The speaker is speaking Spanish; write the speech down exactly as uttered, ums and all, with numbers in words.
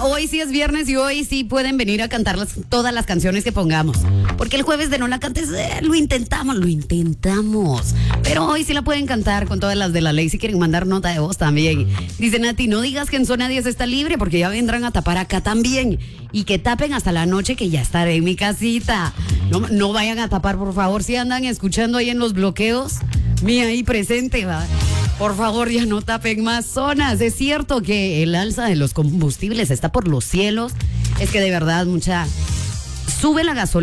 hoy sí es viernes y hoy sí pueden venir a cantar las, todas las canciones que pongamos. Porque el jueves de No La Cantes eh, lo intentamos, lo intentamos. Pero hoy sí la pueden cantar con todas las de la ley. Si quieren mandar nota de voz también. Dice Nati, no digas que en zona diez está libre porque ya vendrán a tapar acá también. Y que tapen hasta la noche que ya estaré en mi casita. No, no vayan a tapar, por favor. Si andan escuchando ahí en los bloqueos, mía ahí presente, va. Por favor, ya no tapen más zonas. Es cierto que el alza de los combustibles está por los cielos. Es que de verdad, mucha... Sube la gasolina.